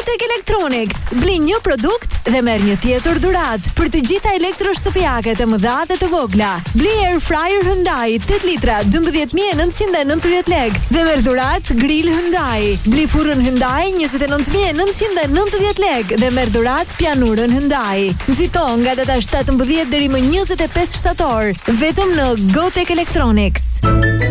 Gotek Electronics. Bli një produkt dhe merr një tjetër dhuratë për të gjitha elektroshtëpiaket e mëdha dhe të vogla. Bli air fryer Hyundai 8 litra 12.990 lekë dhe merr dhuratë grill Hyundai. Bli furrën Hyundai 29.990 lekë dhe merr dhuratë pianurën Hyundai. Nxito nga data 17 deri më 25 shtator vetëm në Gotek Electronics.